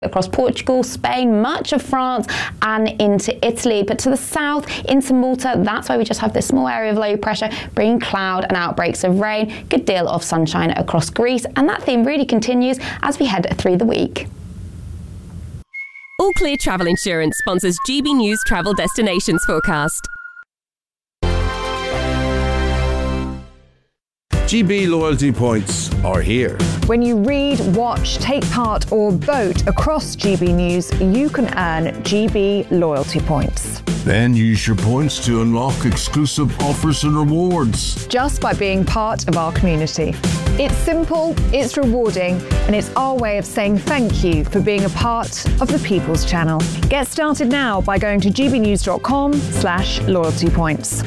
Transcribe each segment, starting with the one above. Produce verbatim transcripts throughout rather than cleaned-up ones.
across Portugal, Spain, much of France and into Italy. But to the south, into Malta, that's why we just have this small area of low pressure, bringing cloud and outbreaks of rain. Good deal of sunshine across Greece. And that theme really continues as we head through the week. All Clear Travel Insurance sponsors G B News Travel Destinations Forecast. G B loyalty points are here. When you read, watch, take part or vote across G B News, you can earn G B loyalty points. Then use your points to unlock exclusive offers and rewards. Just by being part of our community. It's simple, it's rewarding, and it's our way of saying thank you for being a part of the People's Channel. Get started now by going to gbnews.com slash loyalty points.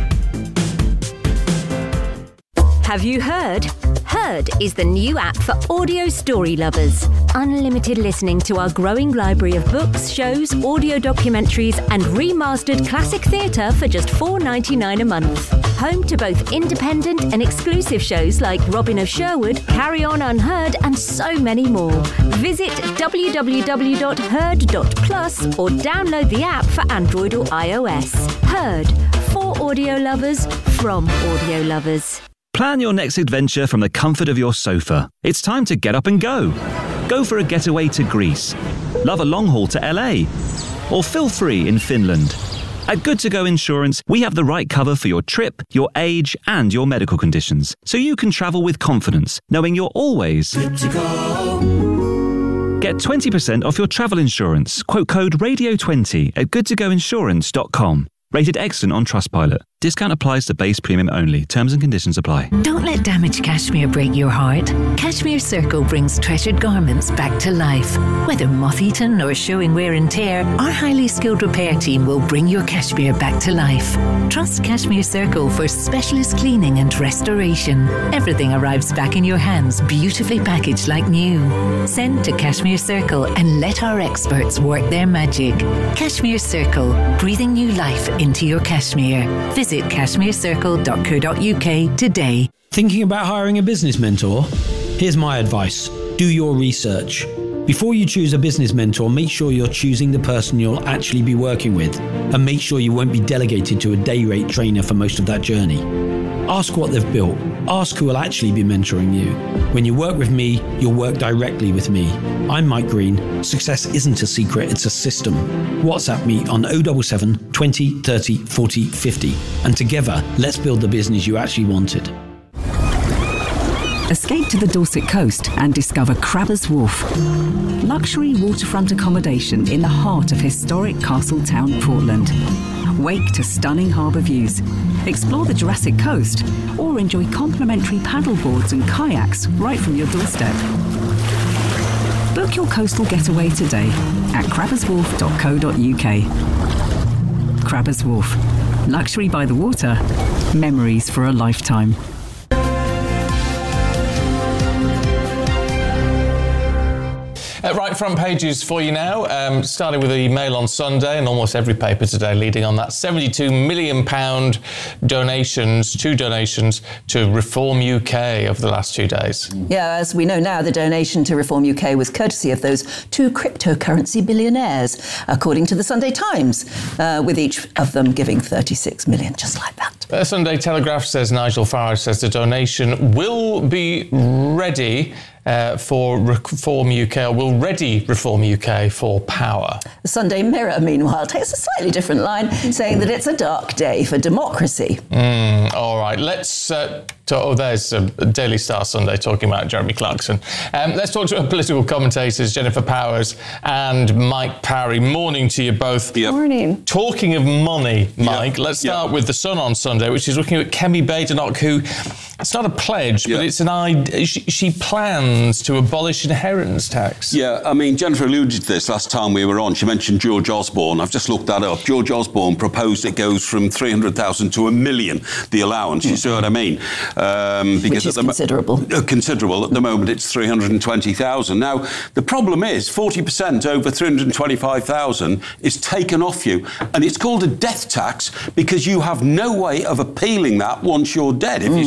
Have you heard? Heard is the new app for audio story lovers. Unlimited listening to our growing library of books, shows, audio documentaries and remastered classic theatre for just four dollars ninety-nine a month. Home to both independent and exclusive shows like Robin of Sherwood, Carry On Unheard and so many more. Visit w w w dot heard dot plus or download the app for Android or iOS. Heard, for audio lovers, from audio lovers. Plan your next adventure from the comfort of your sofa. It's time to get up and go. Go for a getaway to Greece. Love a long haul to L A. Or feel free in Finland. At Good To Go Insurance, we have the right cover for your trip, your age, and your medical conditions, so you can travel with confidence, knowing you're always good to go. Get twenty percent off your travel insurance. Quote code radio twenty at good to go insurance dot com. Rated excellent on Trustpilot. Discount applies to base premium only. Terms and conditions apply. Don't let damaged cashmere break your heart. Cashmere Circle brings treasured garments back to life. Whether moth-eaten or showing wear and tear, our highly skilled repair team will bring your cashmere back to life. Trust Cashmere Circle for specialist cleaning and restoration. Everything arrives back in your hands, beautifully packaged like new. Send to Cashmere Circle and let our experts work their magic. Cashmere Circle, breathing new life into your cashmere. Visit cashmere circle dot co dot u k today. Thinking about hiring a business mentor? Here's my advice. Do your research. Before you choose a business mentor, make sure you're choosing the person you'll actually be working with, and make sure you won't be delegated to a day rate trainer for most of that journey. Ask what they've built. Ask who will actually be mentoring you. When you work with me, you'll work directly with me. I'm Mike Green. Success isn't a secret, it's a system. WhatsApp me on oh seven seven, twenty, thirty, forty, fifty. And together, let's build the business you actually wanted. Escape to the Dorset coast and discover Crabbers Wharf. Luxury waterfront accommodation in the heart of historic Castletown, Portland. Wake to stunning harbour views. Explore the Jurassic Coast or enjoy complimentary paddleboards and kayaks right from your doorstep. Book your coastal getaway today at crabbers wharf dot co dot u k. Crabbers Wharf. Luxury by the water. Memories for a lifetime. Uh, right, front pages for you now, um, starting with the Mail on Sunday and almost every paper today leading on that seventy-two million pounds donations, two donations to Reform U K over the last two days. Yeah, as we know now, the donation to Reform U K was courtesy of those two cryptocurrency billionaires, according to the Sunday Times, uh, with each of them giving thirty-six million, just like that. The Sunday Telegraph says Nigel Farage says the donation will be ready Uh, for Reform U K, or will ready Reform U K for power. The Sunday Mirror, meanwhile, takes a slightly different line, saying that it's a dark day for democracy. Mm, all right, let's... Uh, to, oh, there's a Daily Star Sunday talking about Jeremy Clarkson. Um, let's talk to our political commentators, Jennifer Powers and Mike Parry. Morning to you both. Yep. Morning. Talking of money, Mike, yep. let's start yep. with The Sun on Sunday, which is looking at Kemi Badenoch, who... It's not a pledge, yep. but it's an idea. She, she plans to abolish inheritance tax. Yeah, I mean, Jennifer alluded to this last time we were on. She mentioned George Osborne. I've just looked that up. George Osborne proposed it goes from three hundred thousand to a million, the allowance. You mm. see what I mean? Um, because Which is at the considerable. Mo- uh, considerable. At the moment, it's three hundred twenty thousand. Now, the problem is forty percent over three hundred twenty-five thousand is taken off you. And it's called a death tax because you have no way of appealing that once you're dead, if mm. you see what I mean.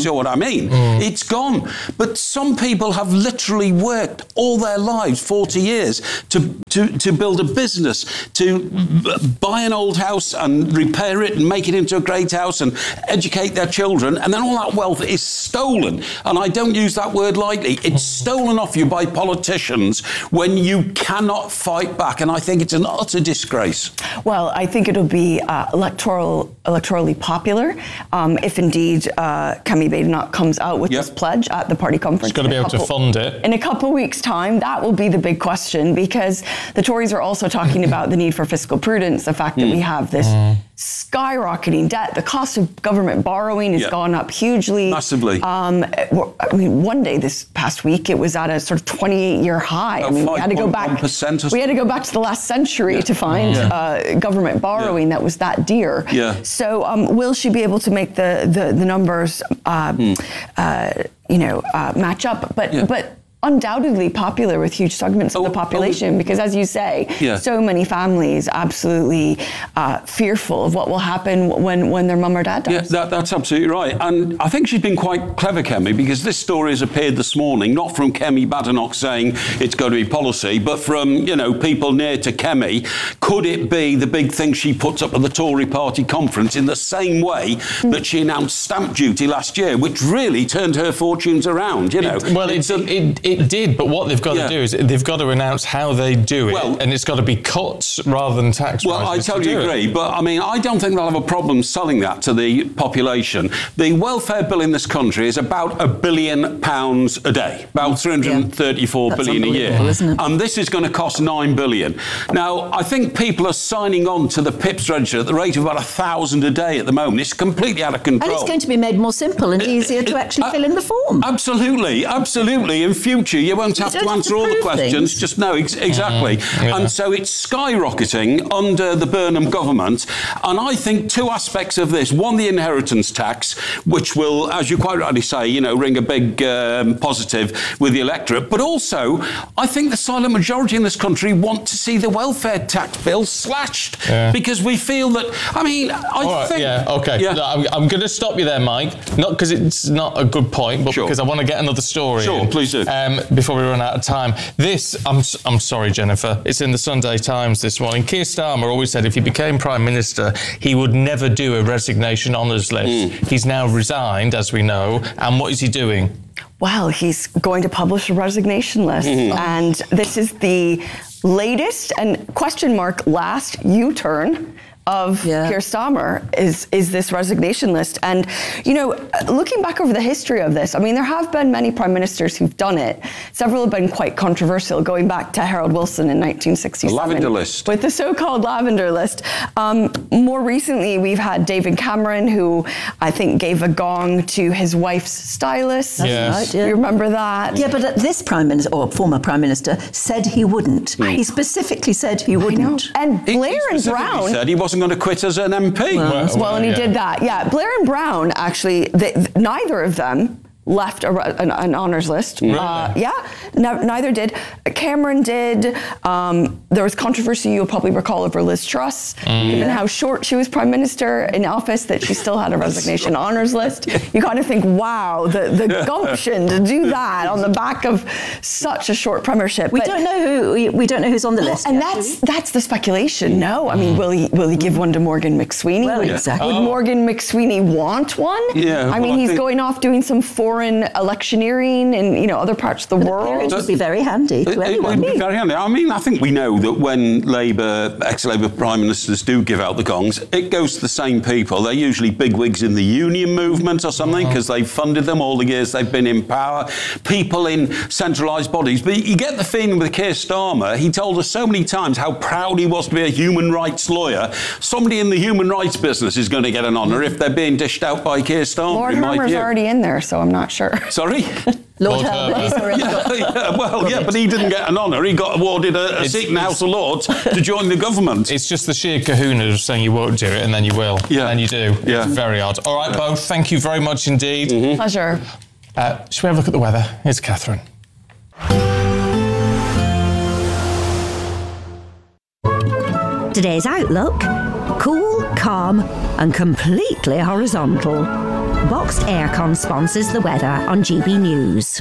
mean? Mm. It's gone. But some people have literally worked all their lives, forty years, to, to, to build a business, to b- buy an old house and repair it and make it into a great house and educate their children. And then all that wealth is stolen. And I don't use that word lightly. It's stolen off you by politicians when you cannot fight back. And I think it's an utter disgrace. Well, I think it'll be uh, electoral, electorally popular um, if indeed uh, Kemi Badenoch comes out with yep. this pledge at the party conference. She's got to be able couple, to fund it. In a couple of weeks' time, that will be the big question, because the Tories are also talking about the need for fiscal prudence, the fact that mm. we have this mm. skyrocketing debt. The cost of government borrowing has yep. gone up hugely. Massively. Um, I mean, one day this past week, it was at a sort of twenty-eight year high. I mean, we had to go back. We had to go back to the last century yeah. to find yeah. uh, government borrowing yeah. that was that dear. Yeah. So, um, will she be able to make the the, the numbers, uh, mm. uh, you know, uh, match up? But yeah. but. undoubtedly popular with huge segments oh, of the population, oh, because as you say, yeah. so many families absolutely uh, fearful of what will happen when, when their mum or dad dies. Yeah, that, that's absolutely right. And I think she's been quite clever, Kemi, because this story has appeared this morning, not from Kemi Badenoch saying it's going to be policy, but from, you know, people near to Kemi. Could it be the big thing she puts up at the Tory party conference in the same way mm. that she announced stamp duty last year, which really turned her fortunes around, you know? It, well, it's, it, it, it It did, but what they've got yeah. to do is they've got to announce how they do it, well, and it's got to be cuts rather than tax well, rises. Well, I totally agree, it. but I mean, I don't think they'll have a problem selling that to the population. The welfare bill in this country is about a billion pounds a day, about three hundred thirty-four yeah. billion a year, isn't it? And this is going to cost nine billion. Now, I think people are signing on to the P I P S register at the rate of about a thousand a day at the moment. It's completely out of control. And it's going to be made more simple and easier it, to actually uh, fill in the form. Absolutely, absolutely. In future, you won't have to answer all the questions. Things. Just no, ex- exactly. Mm-hmm. Yeah. And so it's skyrocketing under the Burnham government. And I think two aspects of this. One, the inheritance tax, which will, as you quite rightly say, you know, ring a big um, positive with the electorate. But also, I think the silent majority in this country want to see the welfare tax bill slashed yeah. because we feel that, I mean, I right, think... Yeah, OK. Yeah. No, I'm, I'm going to stop you there, Mike. Not because it's not a good point, but sure. because I want to get another story Sure, in, please do. Um, before we run out of time. This, I'm I'm sorry, Jennifer, it's in the Sunday Times this morning. Keir Starmer always said if he became Prime Minister, he would never do a resignation honours list. Mm. He's now resigned, as we know, and what is he doing? Well, he's going to publish a resignation list, mm-hmm. and this is the latest and question mark last U-turn of yeah. Keir Starmer is is this resignation list. And, you know, looking back over the history of this, I mean, there have been many prime ministers who've done it. Several have been quite controversial, going back to Harold Wilson in nineteen sixty-seven. The lavender list. With the so-called lavender list. Um, more recently, we've had David Cameron, who I think gave a gong to his wife's stylist. That's yes. right, yeah. You remember that? Yeah, but this prime minister, or former prime minister, said he wouldn't. Mm. He specifically said he wouldn't. And Blair he, he and Brown... said he wasn't going to quit as an M P. Well, well, well and he yeah. did that. Yeah, Blair and Brown, actually, they, neither of them left a, an, an honours list. Really? Uh, yeah, no, neither did. Cameron did. Um, there was controversy, you'll probably recall, over Liz Truss, mm. given how short she was Prime Minister in office, that she still had a resignation right. honours list. You kind of think, wow, the, the gumption to do that on the back of such a short premiership. We but, don't know who. We, we don't know who's on the well, list. And yet, that's that's the speculation. No, I mean, will he will he give one to Morgan McSweeney? Well, would, exactly. would oh. Morgan McSweeney want one? Yeah. I mean, well, he's I think... going off doing some foreign electioneering in, you know, other parts of the but world. It would be very handy to it, anyone. It would be very handy. I mean, I think we know that when Labour, ex-Labour Prime Ministers do give out the gongs, it goes to the same people. They're usually bigwigs in the union movement or something, because they've funded them all the years they've been in power. People in centralised bodies. But you get the feeling with Keir Starmer, he told us so many times how proud he was to be a human rights lawyer. Somebody in the human rights business is going to get an honour if they're being dished out by Keir Starmer. Lord Hermer's already in there, so I'm not sure. Sorry? Lord, Lord Herbert. He's already yeah, got yeah, well, yeah, but he didn't get an honour. He got awarded a, a seat in the House of Lords to join the government. It's just the sheer kahuna of saying you won't do it and then you will. Yeah. And you do. Yeah. It's very odd. All right, both, thank you very much indeed. Mm-hmm. Pleasure. Uh, shall we have a look at the weather? Here's Catherine. Today's outlook: cool, calm and completely horizontal. Boxed Aircon sponsors the weather on G B News.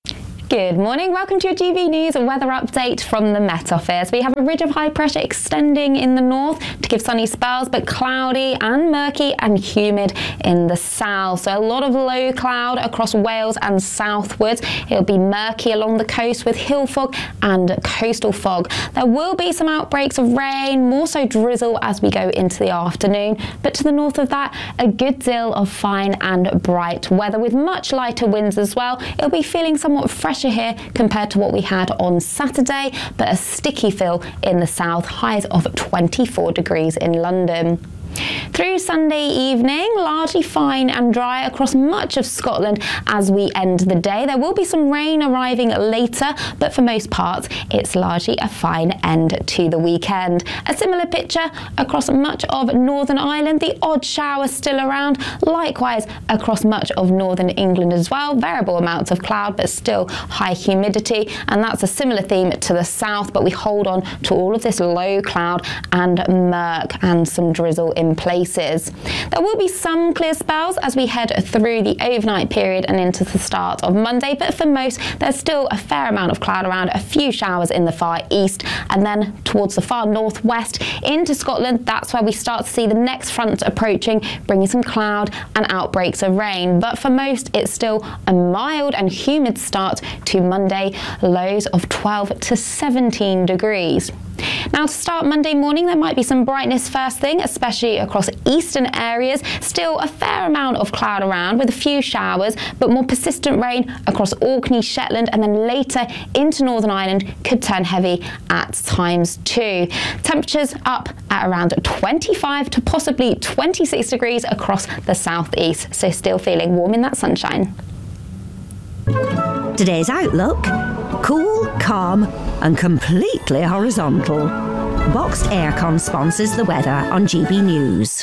Good morning. Welcome to your G B News weather update from the Met Office. We have a ridge of high pressure extending in the north to give sunny spells, but cloudy and murky and humid in the south. So a lot of low cloud across Wales and southwards. It'll be murky along the coast with hill fog and coastal fog. There will be some outbreaks of rain, more so drizzle as we go into the afternoon. But to the north of that, a good deal of fine and bright weather with much lighter winds as well. It'll be feeling somewhat fresh here compared to what we had on Saturday, but a sticky feel in the south, highs of twenty-four degrees in London. Through Sunday evening, largely fine and dry across much of Scotland as we end the day. There will be some rain arriving later, but for most parts, it's largely a fine end to the weekend. A similar picture across much of Northern Ireland, the odd shower still around. Likewise, across much of Northern England as well. Variable amounts of cloud, but still high humidity. And that's a similar theme to the south, but we hold on to all of this low cloud and murk and some drizzle in places. There will be some clear spells as we head through the overnight period and into the start of Monday, but for most there's still a fair amount of cloud around, a few showers in the far east, and then towards the far northwest into Scotland. That's where we start to see the next front approaching, bringing some cloud and outbreaks of rain. But for most it's still a mild and humid start to Monday, lows of twelve to seventeen degrees. Now to start Monday morning, there might be some brightness first thing, especially across eastern areas. Still a fair amount of cloud around with a few showers, but more persistent rain across Orkney, Shetland, and then later into Northern Ireland could turn heavy at times too. Temperatures up at around twenty-five to possibly twenty-six degrees across the southeast, so still feeling warm in that sunshine. Today's outlook: cool, calm, and completely horizontal. Boxed Aircon sponsors the weather on G B News.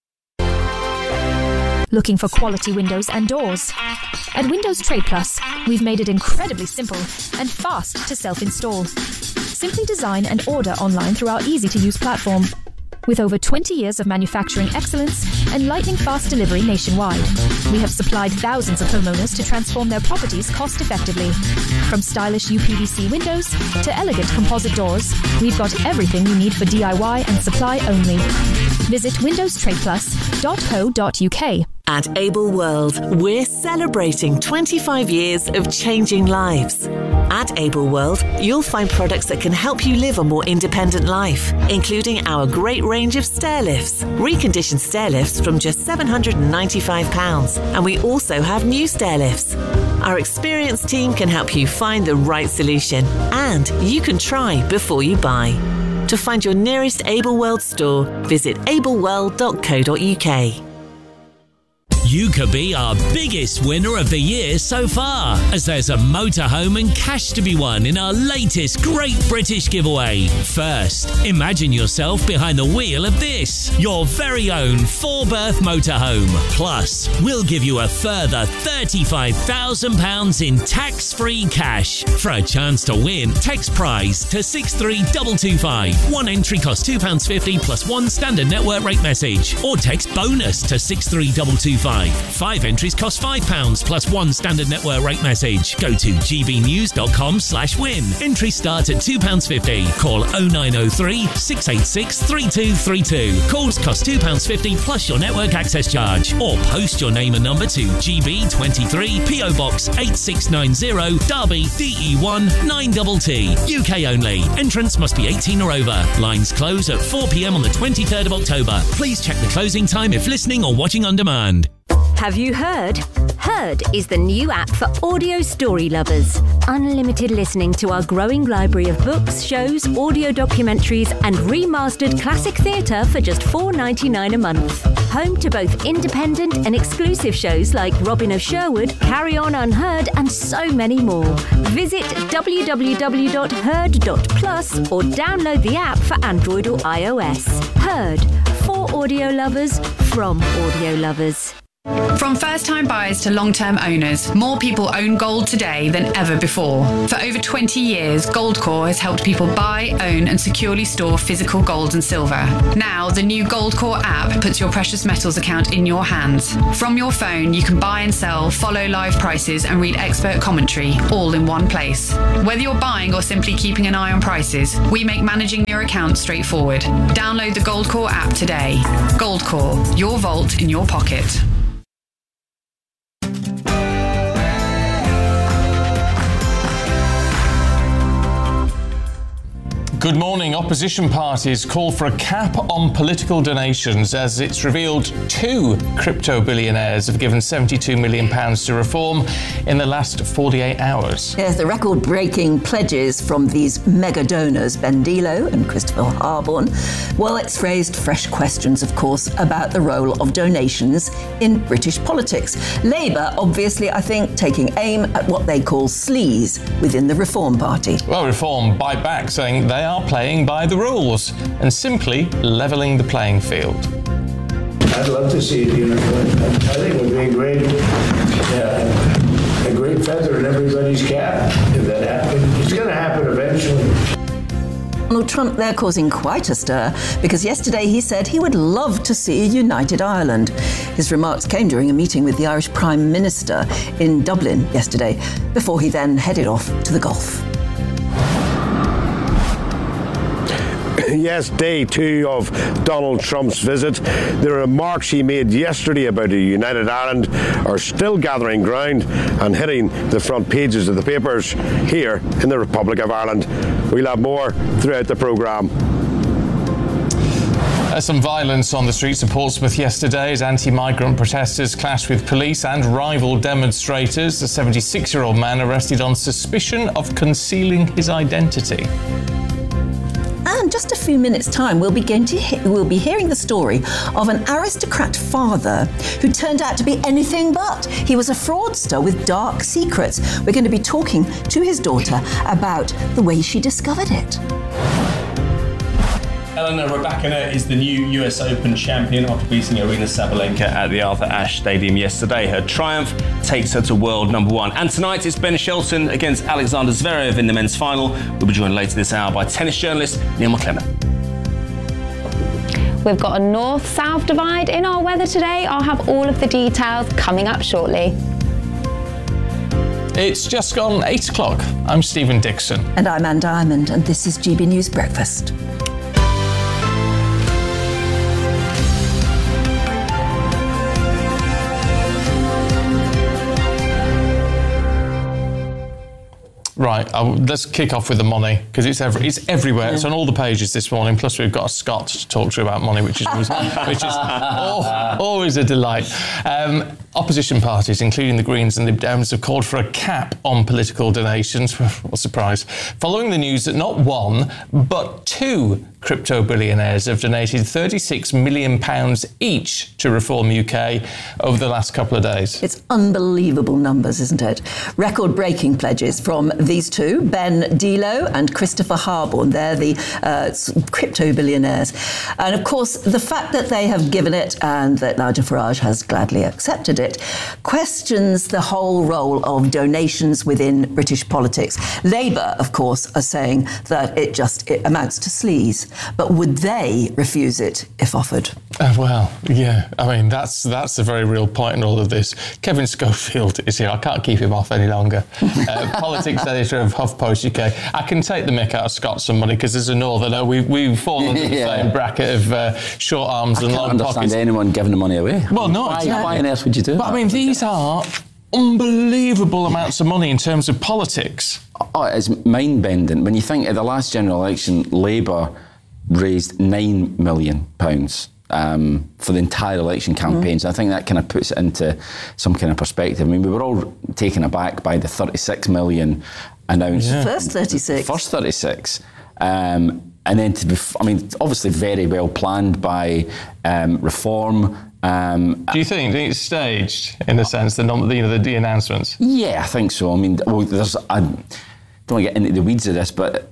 Looking for quality windows and doors? At Windows Trade Plus, we've made it incredibly simple and fast to self-install. Simply design and order online through our easy-to-use platform. With over twenty years of manufacturing excellence and lightning-fast delivery nationwide, we have supplied thousands of homeowners to transform their properties cost-effectively. From stylish U P V C windows to elegant composite doors, we've got everything you need for D I Y and supply only. Visit windows trade plus dot co dot U K. At Able World, we're celebrating twenty-five years of changing lives. At Able World, you'll find products that can help you live a more independent life, including our great range of stair lifts, reconditioned stair lifts from just seven hundred ninety-five pounds, and we also have new stair lifts. Our experienced team can help you find the right solution, and you can try before you buy. To find your nearest Able World store, visit able world dot co dot U K. You could be our biggest winner of the year so far, as there's a motorhome and cash to be won in our latest Great British Giveaway. First, imagine yourself behind the wheel of this, your very own four-berth motorhome. Plus, we'll give you a further thirty-five thousand pounds in tax-free cash. For a chance to win, text prize to six three two two five. One entry costs two pounds fifty plus one standard network rate message. Or text bonus to six three two two five. Five entries cost five pounds plus one standard network rate message. Go to gbnews.com slash win. Entries start at two pounds fifty. Call oh nine oh three, six eight six, three two three two. Calls cost two pounds fifty plus your network access charge. Or post your name and number to G B twenty-three, P O Box eight six nine zero, Derby, D E one nine T T. U K only. Entrance must be eighteen or over. Lines close at four p m on the twenty-third of October. Please check the closing time if listening or watching on demand. Have you heard? Heard is the new app for audio story lovers. Unlimited listening to our growing library of books, shows, audio documentaries, and remastered classic theatre for just four pounds ninety-nine a month. Home to both independent and exclusive shows like Robin of Sherwood, Carry On Unheard, and so many more. Visit w w w dot heard dot plus or download the app for Android or iOS. Heard, for audio lovers, from audio lovers. From first-time buyers to long-term owners, more people own gold today than ever before. For over twenty years, Goldcore has helped people buy, own and securely store physical gold and silver. Now, the new Goldcore app puts your precious metals account in your hands. From your phone, you can buy and sell, follow live prices and read expert commentary, all in one place. Whether you're buying or simply keeping an eye on prices, we make managing your account straightforward. Download the Goldcore app today. Goldcore, your vault in your pocket. Good morning. Opposition parties call for a cap on political donations as it's revealed two crypto billionaires have given seventy-two million pounds to reform in the last forty-eight hours. Yes, the record-breaking pledges from these mega donors, Ben Dilo and Christopher Harborne. Well, it's raised fresh questions, of course, about the role of donations in British politics. Labour, obviously, I think, taking aim at what they call sleaze within the Reform Party. Well, Reform bite back, saying they are playing by the rules and simply levelling the playing field. I'd love to see it, you know. I think it would be a great, yeah, a great feather in everybody's cap if that happened. It's going to happen eventually. Donald Trump there causing quite a stir because yesterday he said he would love to see a united Ireland. His remarks came during a meeting with the Irish Prime Minister in Dublin yesterday before he then headed off to the Gulf. Yes, day two of Donald Trump's visit. The remarks he made yesterday about a united Ireland are still gathering ground and hitting the front pages of the papers here in the Republic of Ireland. We'll have more throughout the programme. Uh, some violence on the streets of Portsmouth yesterday as anti-migrant protesters clashed with police and rival demonstrators. A seventy-six-year-old man arrested on suspicion of concealing his identity. And just a few minutes' time, we'll, begin to he- we'll be hearing the story of an aristocrat father who turned out to be anything but. He was a fraudster with dark secrets. We're going to be talking to his daughter about the way she discovered it. Elena Rybakina is the new U S Open champion after beating Aryna Sabalenka at the Arthur Ashe Stadium yesterday. Her triumph takes her to world number one. And tonight it's Ben Shelton against Alexander Zverev in the men's final. We'll be joined later this hour by tennis journalist Neil McClement. We've got a north-south divide in our weather today. I'll have all of the details coming up shortly. It's just gone eight o'clock. I'm Stephen Dixon. And I'm Ann Diamond, and this is G B News Breakfast. Right, uh, let's kick off with the money because it's every, it's everywhere. Yeah. It's on all the pages this morning. Plus, we've got a Scott to talk to about money, which is which is oh, always a delight. Um, opposition parties, including the Greens and Lib Dems, have called for a cap on political donations. What a surprise! Following the news that not one but two crypto billionaires have donated thirty-six million pounds each to Reform U K over the last couple of days. It's unbelievable numbers, isn't it? Record-breaking pledges from these two, Ben Dilo and Christopher Harborne. They're the uh, crypto billionaires. And of course, the fact that they have given it and that Nigel Farage has gladly accepted it questions the whole role of donations within British politics. Labour, of course, are saying that it just it amounts to sleaze. But would they refuse it if offered? Uh, well, yeah. I mean, that's that's a very real point in all of this. Kevin Schofield is here. I can't keep him off any longer. Uh, politics editor of HuffPost U K. I can take the mick out of Scott some money because as a northerner, we we fall into the yeah. same bracket of uh, short arms I and long pockets. I can't understand anyone giving the money away. Well, no, why, exactly. why on earth would you do but, that? I mean, these are unbelievable amounts of money in terms of politics. Oh, it's mind-bending. When you think of the last general election, Labour raised nine million pounds um, for the entire election campaigns. Mm. I think that kind of puts it into some kind of perspective. I mean, we were all taken aback by the thirty-six million announced. Yeah. First thirty-six. First thirty-six. Um, and then, to be, I mean, obviously very well planned by um, Reform. Um, Do you think, do you think it's staged in the sense, the, you know, the, the announcements? Yeah, I think so. I mean, well, there's... I, don't want to get into the weeds of this, but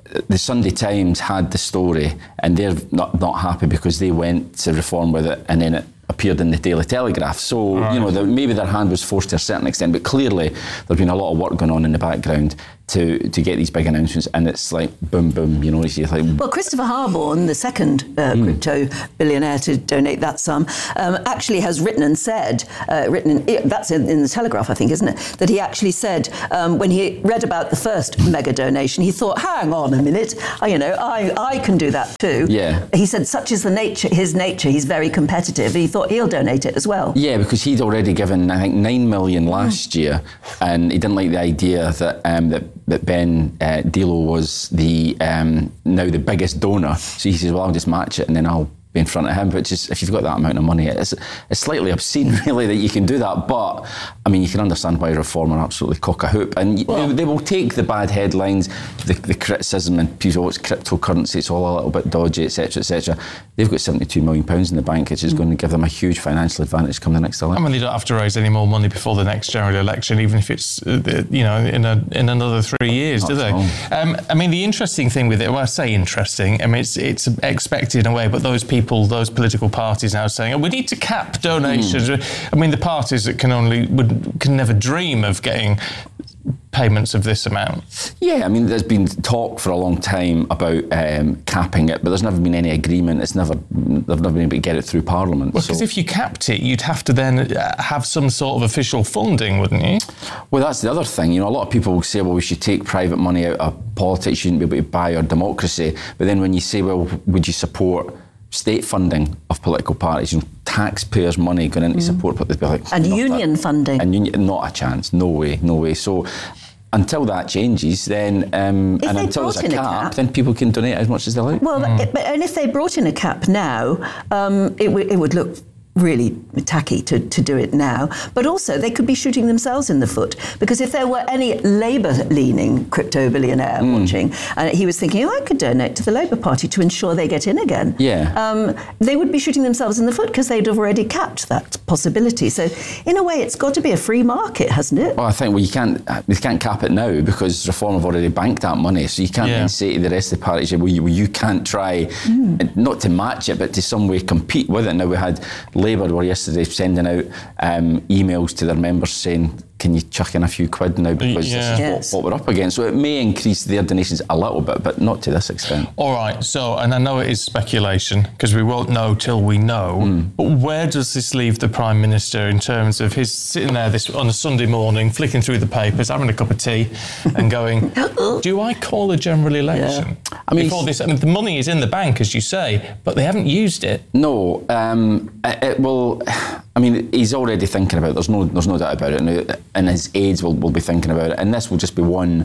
the Sunday Times had the story, and they're not, not happy because they went to Reform with it, and then it appeared in the Daily Telegraph. So, right. you know, the, maybe their hand was forced to a certain extent, but clearly there's been a lot of work going on in the background to to get these big announcements, and it's like boom, boom, you know, it's like... Well, Christopher Harborne, the second uh, mm. crypto billionaire to donate that sum, um, actually has written and said, uh, written in, that's in, in the Telegraph, I think, isn't it, that he actually said um, when he read about the first mega donation, he thought, hang on a minute, I, you know, I, I can do that too. Yeah. He said, such is the nature, his nature, he's very competitive. He thought he'll donate it as well. Yeah, because he'd already given, I think, nine million last mm. year, and he didn't like the idea that um, that that Ben uh, Dilo was the um, now the biggest donor. So he says, well, I'll just match it and then I'll be in front of him, which is, if you've got that amount of money, it's, it's slightly obscene, really, that you can do that. But, I mean, you can understand why Reform are absolutely cock a hoop. And well, they, they will take the bad headlines, the, the criticism, and people, oh, it's cryptocurrency, it's all a little bit dodgy, et cetera, et cetera. They've got seventy-two million pounds in the bank, which is mm. going to give them a huge financial advantage come the next election. I mean, they don't have to raise any more money before the next general election, even if it's, uh, you know, in a, in another three years, Not do they? Um, I mean, the interesting thing with it, well, I say interesting, I mean, it's, it's expected in a way, but those people, those political parties now saying, oh, we need to cap donations. Mm. I mean, the parties that can only, would can never dream of getting payments of this amount. Yeah, I mean, there's been talk for a long time about um, capping it, but there's never been any agreement. It's never, they've never been able to get it through Parliament. Well, because so. if you capped it, you'd have to then have some sort of official funding, wouldn't you? Well, that's the other thing. You know, a lot of people will say, well, we should take private money out of politics, you shouldn't be able to buy our democracy. But then when you say, well, would you support state funding of political parties, you know, taxpayers' money going into mm. support, but they'd be like, and union that. funding, and union, not a chance, no way, no way. So until that changes, then um, and until there's a cap, a cap, then people can donate as much as they like. Well, mm. it, but, and if they brought in a cap now, um, it, w- it would look really tacky to, to do it now, but also they could be shooting themselves in the foot, because if there were any Labour-leaning crypto billionaire mm. watching, and he was thinking, oh, I could donate to the Labour Party to ensure they get in again, yeah, um, they would be shooting themselves in the foot because they'd have already capped that possibility. So in a way, it's got to be a free market, hasn't it? Well, I think well, you can't you can't cap it now because Reform have already banked that money, so you can't yeah. then say to the rest of the parties, well, you, well, you can't try mm. not to match it, but to some way compete with it. Now, we had Labour were yesterday sending out um, emails to their members saying, can you chuck in a few quid now because yeah. this is yes. what, what we're up against. So it may increase their donations a little bit, but not to this extent. All right, so, and I know it is speculation because we won't know till we know, mm. but where does this leave the Prime Minister in terms of his sitting there this on a Sunday morning, flicking through the papers, having a cup of tea and going, do I call a general election? Yeah. I mean, Before this, I mean, the money is in the bank, as you say, but they haven't used it. No, um, it, it will... I mean, he's already thinking about it. There's no, there's no doubt about it. Now, and his aides will, will be thinking about it. And this will just be one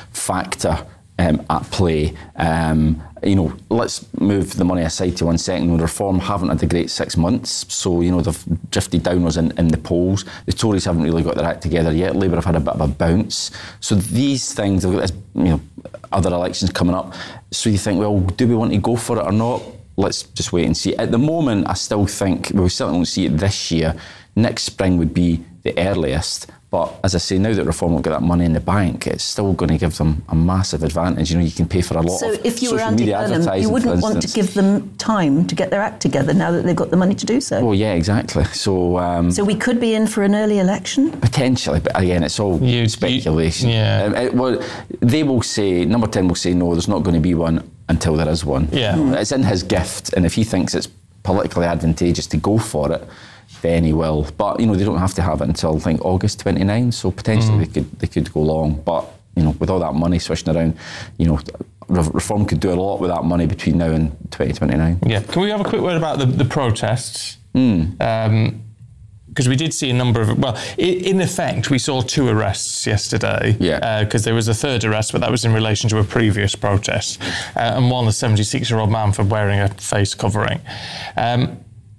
factor um, at play. Um, you know, let's move the money aside to one second. Reform haven't had a great six months. So, you know, they've drifted downwards in, in the polls. The Tories haven't really got their act together yet. Labour have had a bit of a bounce. So these things, they've got this, you know, other elections coming up. So you think, well, do we want to go for it or not? Let's just wait and see. At the moment, I still think, well, we certainly won't see it this year. Next spring would be the earliest. But as I say, now that Reform will get that money in the bank, it's still going to give them a massive advantage. You know, you can pay for a lot so of if you social were Andy media Burnham, advertising, you wouldn't want to give them time to get their act together now that they've got the money to do so. Oh, yeah, exactly. So um, so we could be in for an early election? Potentially, but again, it's all you, speculation. You, yeah. Um, it, well, they will say, Number ten will say, no, there's not going to be one until there is one. Yeah. Mm. It's in his gift, and if he thinks it's politically advantageous to go for it, then he will. But, you know, they don't have to have it until, I think, August twenty-ninth, so potentially mm. they could they could go long. But, you know, with all that money swishing around, you know, Reform could do a lot with that money between now and twenty twenty-nine. Yeah. Can we have a quick word about the, the protests? Mm. Um, because we did see a number of, well, in effect, we saw two arrests yesterday. Yeah. Because uh, there was a third arrest, but that was in relation to a previous protest. Uh, and one, a seventy-six-year-old man for wearing a face covering. Um,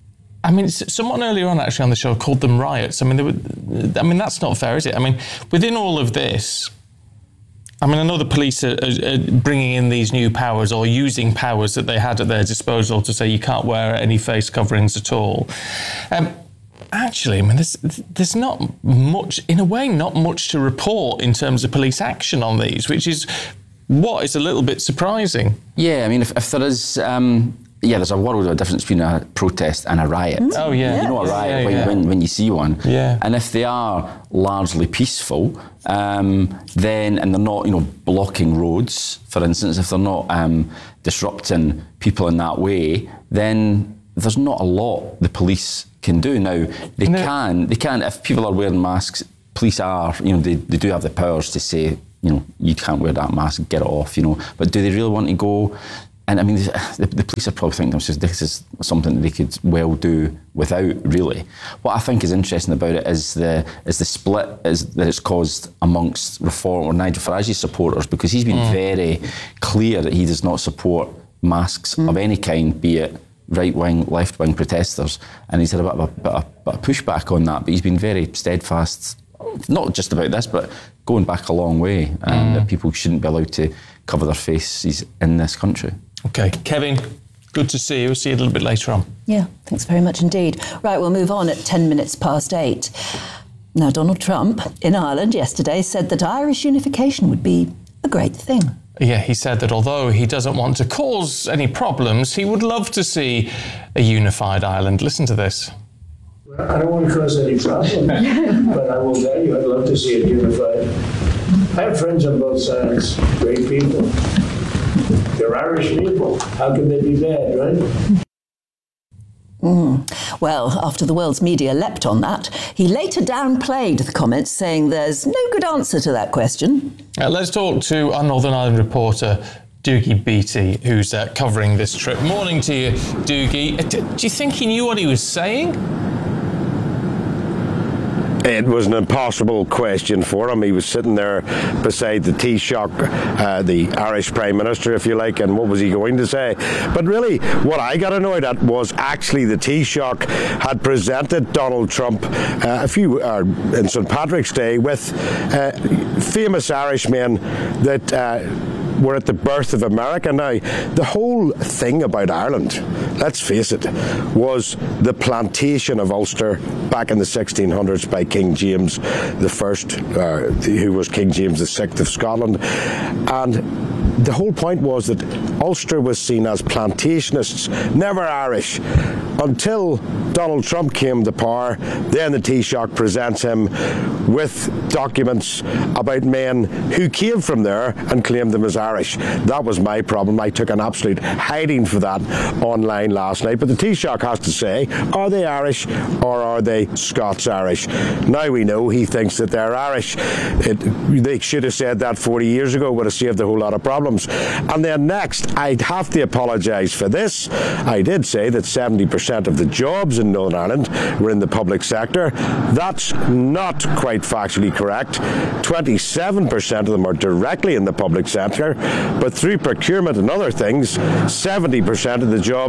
I mean, someone earlier on actually on the show called them riots. I mean, they were, I mean, that's not fair, is it? I mean, within all of this, I mean, I know the police are, are, are bringing in these new powers or using powers that they had at their disposal to say you can't wear any face coverings at all. Um, Actually, I mean, there's, there's not much, in a way, not much to report in terms of police action on these, which is what is a little bit surprising. Yeah, I mean, if, if there is... Um, yeah, there's a world of difference between a protest and a riot. Mm. Oh, yeah. You know a riot yeah, when, yeah. when, when you see one. Yeah. And if they are largely peaceful, um, then, and they're not, you know, blocking roads, for instance, if they're not um, disrupting people in that way, then there's not a lot the police can do. Now, they no. can, they can, if people are wearing masks, police are, you know, they, they do have the powers to say, you know, you can't wear that mask, get it off, you know. But do they really want to go? And I mean, the, the police are probably thinking themselves, this is something that they could well do without, really. What I think is interesting about it is the is the split is that it's caused amongst Reform or Nigel Farage's supporters, because he's been mm. very clear that he does not support masks mm. of any kind, be it right-wing, left-wing protesters. And he's had a bit of a, bit of, bit of pushback on that, but he's been very steadfast, not just about this, but going back a long way, and mm. that people shouldn't be allowed to cover their faces in this country. Okay, Kevin, good to see you. We'll see you a little bit later on. Yeah, thanks very much indeed. Right, we'll move on at ten minutes past eight. Now, Donald Trump in Ireland yesterday said that Irish unification would be a great thing. Yeah, he said that although he doesn't want to cause any problems, he would love to see a unified Ireland. Listen to this. I don't want to cause any problem, but I will tell you, I'd love to see it unified. I have friends on both sides, great people. They're Irish people. How can they be bad, right? Mm. Well, after the world's media leapt on that, he later downplayed the comments, saying there's no good answer to that question. Uh, let's talk to our Northern Ireland reporter, Doogie Beattie, who's uh, covering this trip. Morning to you, Doogie. Uh, do, do you think he knew what he was saying? It was an impossible question for him. He was sitting there beside the Taoiseach, uh, the Irish Prime Minister, if you like, and what was he going to say? But really, what I got annoyed at was actually the Taoiseach had presented Donald Trump uh, a few uh, in Saint Patrick's Day with uh, famous Irishmen that uh, were at the birth of America. Now, the whole thing about Ireland, let's face it, was the plantation of Ulster back in the sixteen hundreds by King James the First, uh, who was King James the Sixth of Scotland. And the whole point was that Ulster was seen as plantationists, never Irish, until Donald Trump came to power. Then the Taoiseach presents him with documents about men who came from there and claimed them as Irish. That was my problem. I took an absolute hiding for that online last night. But the Taoiseach has to say, are they Irish or are they Scots-Irish? Now we know he thinks that they're Irish. It, they should have said that forty years ago, would have saved a whole lot of problems. And then next, I'd have to apologise for this. I did say that seventy percent of the jobs in Northern Ireland were in the public sector. That's not quite factually correct. twenty-seven percent of them are directly in the public sector, but through procurement and other things, seventy percent of the job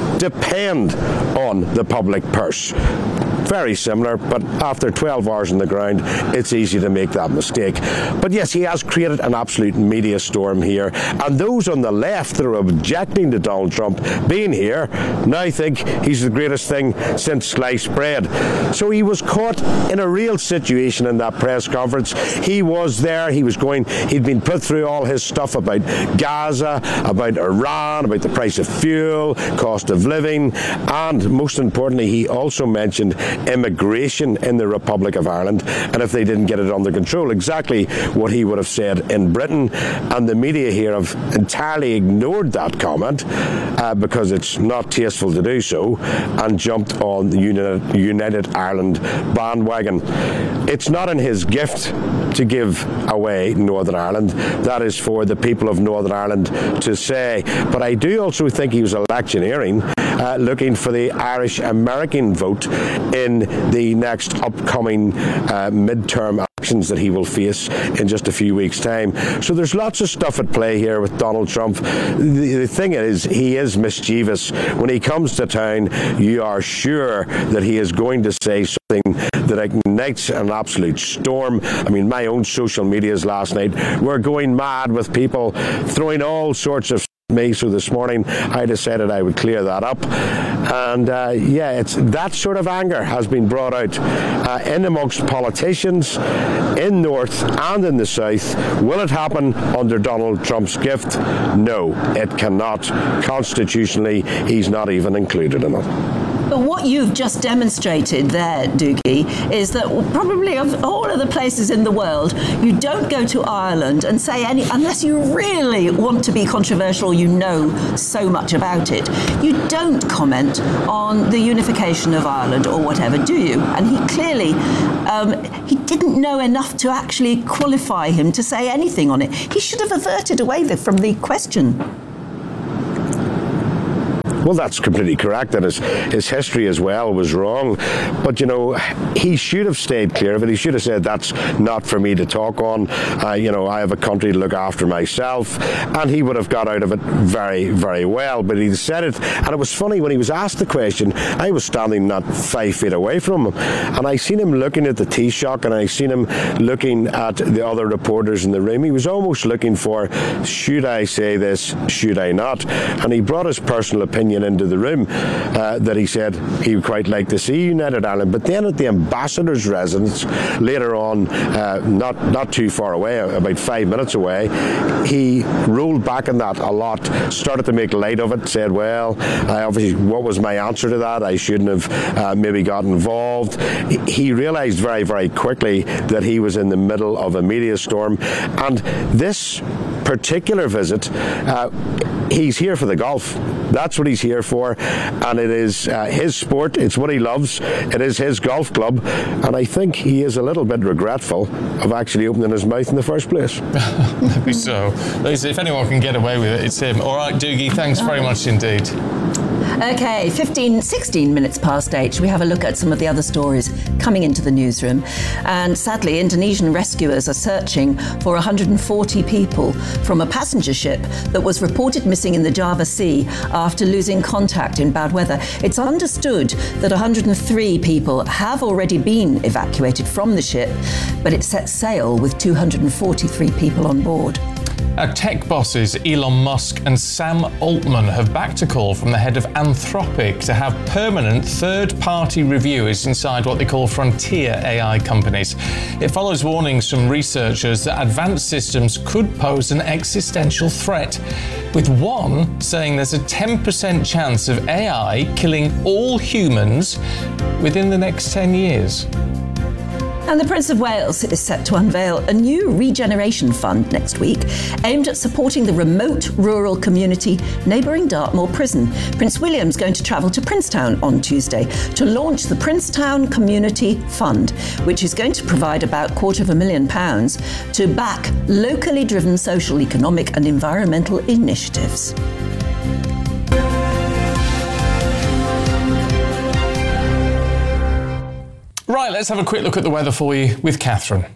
depend on the public purse. Very similar, but after twelve hours on the ground, it's easy to make that mistake. But yes, he has created an absolute media storm here, and those on the left that are objecting to Donald Trump being here now think he's the greatest thing since sliced bread. So he was caught in a real situation in that press conference. He was there, he was going, he'd been put through all his stuff about Gaza, about Iran, about the price of fuel, cost of living, and most importantly, he also mentioned immigration in the Republic of Ireland, and if they didn't get it under control, exactly what he would have said in Britain. And the media here have entirely ignored that comment uh, because it's not tasteful to do so, and jumped on the United, United Ireland bandwagon. It's not in his gift to give away Northern Ireland. That is for the people of Northern Ireland to say. But I do also think he was electioneering, uh, looking for the Irish American vote in the next upcoming uh, midterm elections that he will face in just a few weeks' time. So there's lots of stuff at play here with Donald Trump. The, the thing is, he is mischievous. When he comes to town, you are sure that he is going to say something that ignites an absolute storm. I mean, my own social medias last night were going mad with people throwing all sorts of me, so this morning I decided I would clear that up. And uh, yeah, it's that sort of anger has been brought out uh, in amongst politicians in North and in the South. Will it happen under Donald Trump's gift? No, it cannot. Constitutionally, he's not even included in it. But what you've just demonstrated there, Doogie, is that probably of all of the places in the world, you don't go to Ireland and say any, unless you really want to be controversial, you know so much about it, you don't comment on the unification of Ireland or whatever, do you? And he clearly, um, he didn't know enough to actually qualify him to say anything on it. He should have averted away the, from the question. Well, that's completely correct, and his, his history as well was wrong. But, you know, he should have stayed clear of it. He should have said, that's not for me to talk on. Uh, you know, I have a country to look after myself. And he would have got out of it very, very well. But he said it, and it was funny, when he was asked the question, I was standing not five feet away from him. And I seen him looking at the Taoiseach, and I seen him looking at the other reporters in the room. He was almost looking for, should I say this, should I not? And he brought his personal opinion into the room uh, that he said he would quite like to see United Ireland. But then at the ambassador's residence later on, uh, not not too far away, about five minutes away, he rolled back on that a lot, started to make light of it, said, well, I obviously, what was my answer to that? I shouldn't have uh, maybe got involved. He realised very, very quickly that he was in the middle of a media storm. And this particular visit, uh, he's here for the golf. That's what he's here for, and it is uh, his sport. It's what he loves. It is his golf club, and I think he is a little bit regretful of actually opening his mouth in the first place. Maybe so. If anyone can get away with it, it's him. All right, Doogie, thanks very much indeed. Okay, fifteen, sixteen minutes past eight. Shall we have a look at some of the other stories coming into the newsroom? And sadly, Indonesian rescuers are searching for one hundred forty people from a passenger ship that was reported missing in the Java Sea after losing contact in bad weather. It's understood that one hundred three people have already been evacuated from the ship, but it sets sail with two hundred forty-three people on board. Our tech bosses Elon Musk and Sam Altman have backed a call from the head of Anthropic to have permanent third-party reviewers inside what they call frontier A I companies. It follows warnings from researchers that advanced systems could pose an existential threat, with one saying there's a ten percent chance of A I killing all humans within the next ten years. And the Prince of Wales is set to unveil a new regeneration fund next week aimed at supporting the remote rural community neighbouring Dartmoor Prison. Prince William's going to travel to Princetown on Tuesday to launch the Princetown Community Fund, which is going to provide about a quarter of a million pounds to back locally driven social, economic and environmental initiatives. Right, let's have a quick look at the weather for you with Catherine.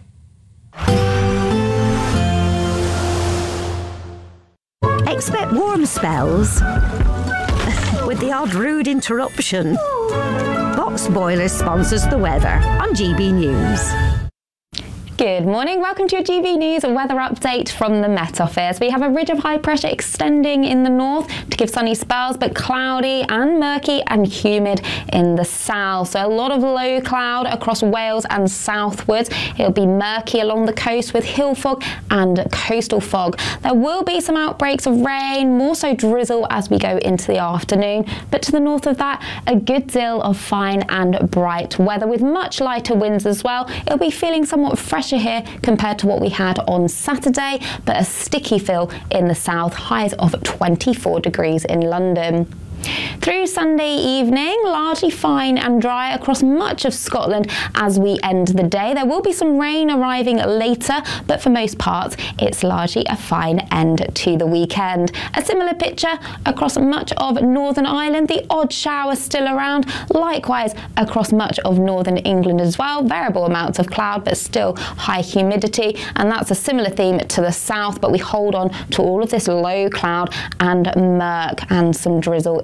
Expect warm spells with the odd rude interruption. Box Boiler sponsors the weather on G B News. Good morning, welcome to your G B News weather update from the Met Office. We have a ridge of high pressure extending in the north to give sunny spells, but cloudy and murky and humid in the south. So a lot of low cloud across Wales and southwards. It'll be murky along the coast with hill fog and coastal fog. There will be some outbreaks of rain, more so drizzle as we go into the afternoon. But to the north of that, a good deal of fine and bright weather with much lighter winds as well. It'll be feeling somewhat fresh here compared to what we had on Saturday, but a sticky feel in the south, highs of twenty-four degrees in London. Through Sunday evening, largely fine and dry across much of Scotland as we end the day. There will be some rain arriving later, but for most parts, it's largely a fine end to the weekend. A similar picture across much of Northern Ireland, the odd shower still around. Likewise, across much of Northern England as well. Variable amounts of cloud, but still high humidity. And that's a similar theme to the south, but we hold on to all of this low cloud and murk and some drizzle in place.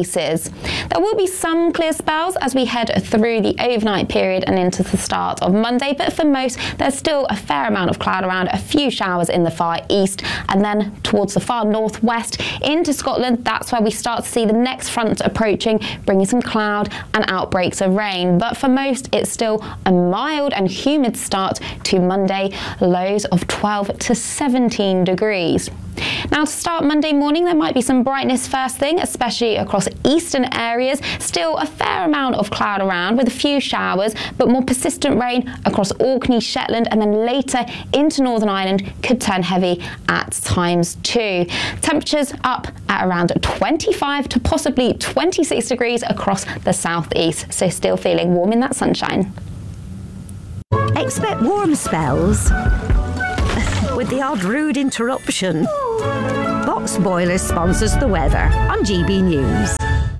places. There will be some clear spells as we head through the overnight period and into the start of Monday, but for most there's still a fair amount of cloud around, a few showers in the far east, and then towards the far northwest into Scotland. That's where we start to see the next front approaching, bringing some cloud and outbreaks of rain. But for most it's still a mild and humid start to Monday, lows of twelve to seventeen degrees. Now to start Monday morning, there might be some brightness first thing, especially across eastern areas. Still a fair amount of cloud around with a few showers, but more persistent rain across Orkney, Shetland, and then later into Northern Ireland could turn heavy at times too. Temperatures up at around twenty-five to possibly twenty-six degrees across the southeast, so still feeling warm in that sunshine. Expect warm spells with the odd rude interruption. Box Boilers sponsors the weather on G B News.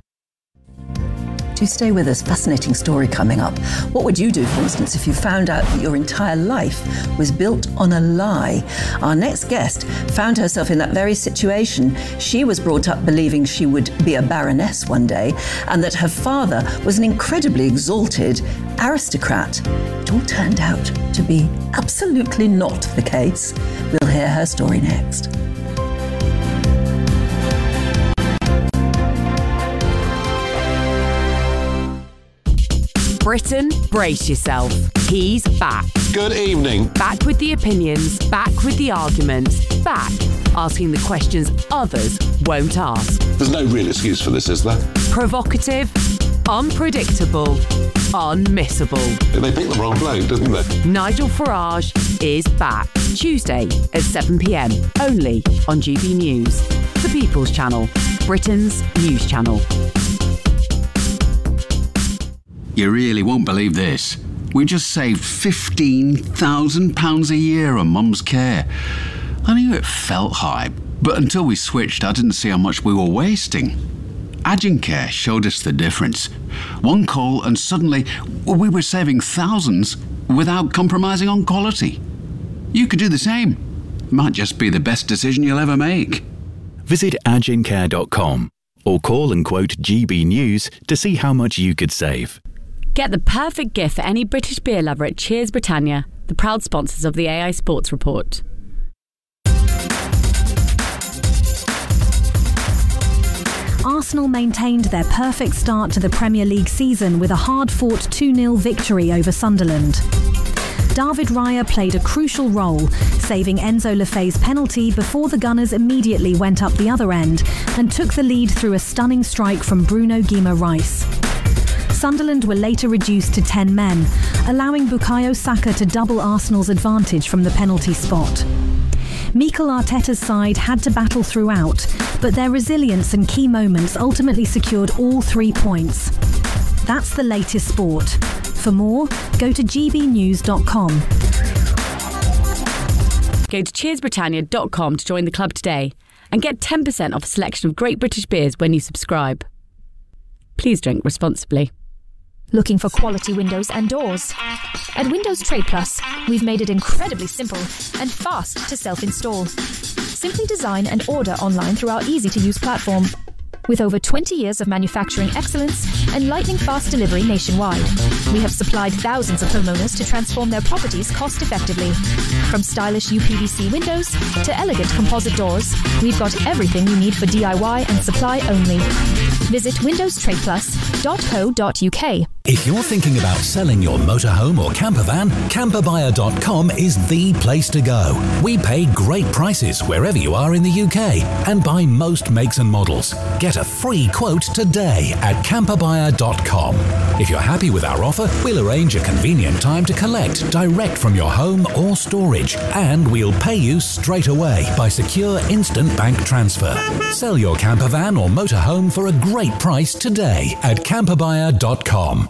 Do stay with us. Fascinating story coming up. What would you do, for instance, if you found out that your entire life was built on a lie? Our next guest found herself in that very situation. She was brought up believing she would be a baroness one day and that her father was an incredibly exalted aristocrat. It all turned out to be absolutely not the case. We'll hear her story next. Britain, brace yourself. He's back. Good evening. Back with the opinions, back with the arguments, back asking the questions others won't ask. There's no real excuse for this, is there? Provocative, unpredictable, unmissable. They picked the wrong bloke, didn't they? Nigel Farage is back. Tuesday at seven p m, only on G B News, the People's Channel, Britain's news channel. You really won't believe this. We just saved fifteen thousand pounds a year on Mum's care. I knew it felt high, but until we switched, I didn't see how much we were wasting. Agincare showed us the difference. One call and suddenly we were saving thousands without compromising on quality. You could do the same. Might just be the best decision you'll ever make. Visit agincare dot com or call and quote G B News to see how much you could save. Get the perfect gift for any British beer lover at Cheers Britannia, the proud sponsors of the A I Sports Report. Arsenal maintained their perfect start to the Premier League season with a hard-fought two nil victory over Sunderland. David Raya played a crucial role, saving Enzo Lefebvre's penalty before the Gunners immediately went up the other end and took the lead through a stunning strike from Bruno Guimaraes. Sunderland were later reduced to ten men, allowing Bukayo Saka to double Arsenal's advantage from the penalty spot. Mikel Arteta's side had to battle throughout, but their resilience and key moments ultimately secured all three points. That's the latest sport. For more, go to g b news dot com. Go to cheers britannia dot com to join the club today and get ten percent off a selection of great British beers when you subscribe. Please drink responsibly. Looking for quality windows and doors? At Windows Trade Plus, we've made it incredibly simple and fast to self-install. Simply design and order online through our easy-to-use platform. With over twenty years of manufacturing excellence and lightning-fast delivery nationwide, we have supplied thousands of homeowners to transform their properties cost-effectively. From stylish U P V C windows to elegant composite doors, we've got everything you need for D I Y and supply only. Visit windows trade plus dot co dot u k. If you're thinking about selling your motorhome or camper van, camper buyer dot com is the place to go. We pay great prices wherever you are in the U K and buy most makes and models. Get a free quote today at camper buyer dot com. If you're happy with our offer, we'll arrange a convenient time to collect direct from your home or storage, and we'll pay you straight away by secure instant bank transfer. Sell your camper van or motorhome for a great price today at camper buyer dot com.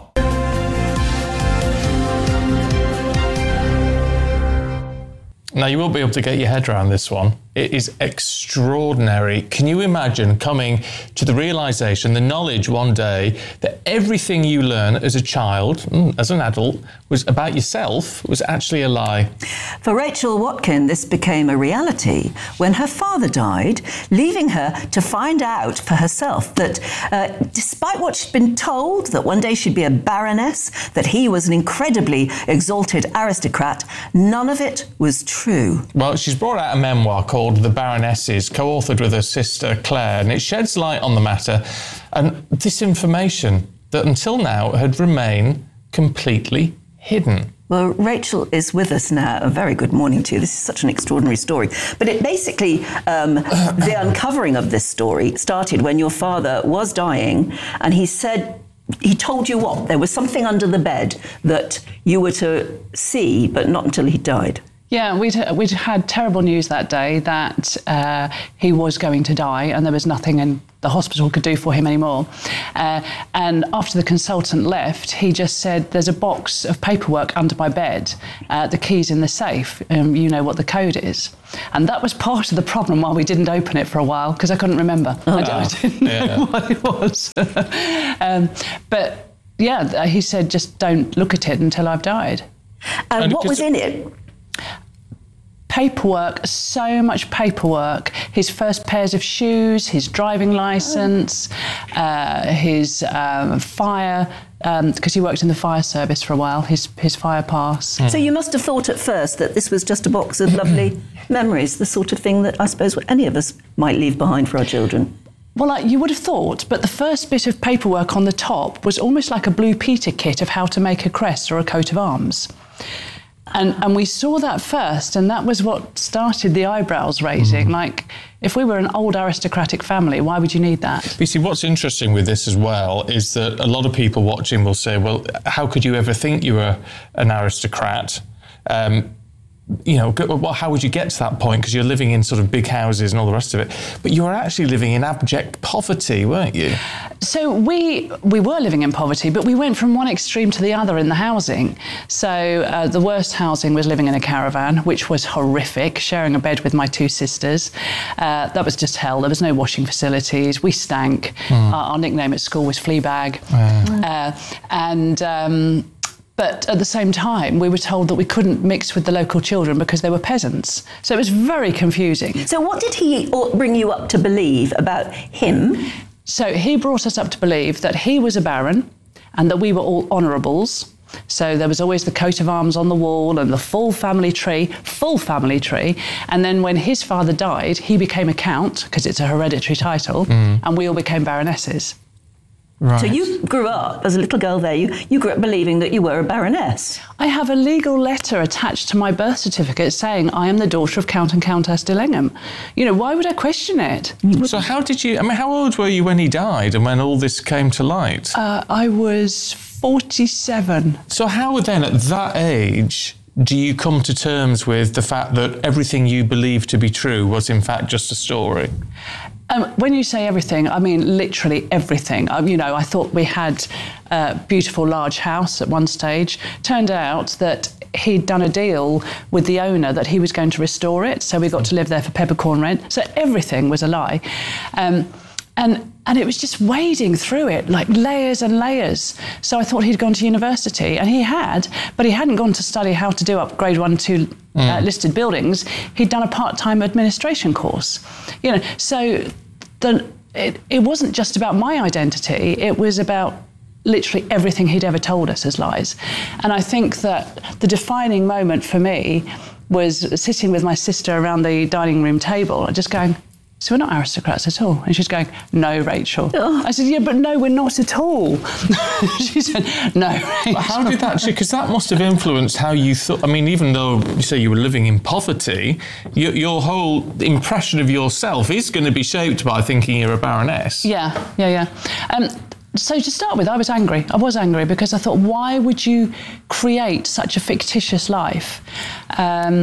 Now, you won't be able to get your head around this one, It is extraordinary. Can you imagine coming to the realisation, the knowledge one day that everything you learn as a child, as an adult, was about yourself, was actually a lie? For Rachel Watkin, this became a reality when her father died, leaving her to find out for herself that uh, despite what she'd been told, that one day she'd be a baroness, that he was an incredibly exalted aristocrat, none of it was true. Well, she's brought out a memoir called The Baronesses, co-authored with her sister Claire, and it sheds light on the matter and this information that until now had remained completely hidden. Well, Rachel is with us now. A very good morning to you. This is such an extraordinary story. But it basically, um, the uncovering of this story started when your father was dying, and he said, he told you what? There was something under the bed that you were to see, but not until he died. Yeah, we'd, we'd had terrible news that day that uh, he was going to die and there was nothing in the hospital could do for him anymore. Uh, and after the consultant left, he just said, there's a box of paperwork under my bed, uh, the key's in the safe, um, you know what the code is. And that was part of the problem why we didn't open it for a while, because I couldn't remember. Oh. I, I didn't yeah. know what it was. um, but yeah, he said, just don't look at it until I've died. And, and what was in it? Paperwork, so much paperwork. His first pairs of shoes, his driving licence, oh. uh, his um, fire, because um, he worked in the fire service for a while, his, his fire pass. Mm. So you must have thought at first that this was just a box of lovely memories, the sort of thing that I suppose any of us might leave behind for our children. Well, like, you would have thought, but the first bit of paperwork on the top was almost like a Blue Peter kit of how to make a crest or a coat of arms. And, and we saw that first, and that was what started the eyebrows raising. Mm-hmm. Like, if we were an old aristocratic family, why would you need that? But you see, what's interesting with this as well is that a lot of people watching will say, well, how could you ever think you were an aristocrat? Um, you know, well, how would you get to that point? Because you're living in sort of big houses and all the rest of it. But you were actually living in abject poverty, weren't you? So we we were living in poverty, but we went from one extreme to the other in the housing. So uh, the worst housing was living in a caravan, which was horrific, sharing a bed with my two sisters. Uh, that was just hell. There was no washing facilities. We stank. Mm. Our, our nickname at school was Fleabag. Mm. Uh, and... Um, But at the same time, we were told that we couldn't mix with the local children because they were peasants. So it was very confusing. So what did he bring you up to believe about him? So he brought us up to believe that he was a baron and that we were all honourables. So there was always the coat of arms on the wall and the full family tree, full family tree. And then when his father died, he became a count, because it's a hereditary title, mm. and we all became baronesses. Right. So you grew up, as a little girl there, you, you grew up believing that you were a baroness. I have a legal letter attached to my birth certificate saying I am the daughter of Count and Countess de Lengham. You know, why would I question it? So how did you, I mean, how old were you when he died and when all this came to light? Uh, I was forty-seven. So how then, at that age, do you come to terms with the fact that everything you believed to be true was in fact just a story? Um, when you say everything, I mean literally everything. Um, you know, I thought we had a beautiful large house at one stage. Turned out that he'd done a deal with the owner that he was going to restore it, so we got to live there for peppercorn rent. So everything was a lie. Um, and and it was just wading through it, like layers and layers. So I thought he'd gone to university, and he had, but he hadn't gone to study how to do up grade one, two mm. uh, listed buildings. He'd done a part-time administration course. You know, so the, it, it wasn't just about my identity, it was about literally everything he'd ever told us as lies. And I think that the defining moment for me was sitting with my sister around the dining room table, just going, so we're not aristocrats at all. And she's going, no, Rachel. Oh. I said, yeah, but no, we're not at all. She said, no, Rachel. How did that, because that must have influenced how you thought, I mean, even though you say you were living in poverty, your, your whole impression of yourself is going to be shaped by thinking you're a baroness. Yeah, yeah, yeah. Um, So to start with, I was angry. I was angry because I thought, why would you create such a fictitious life? Um,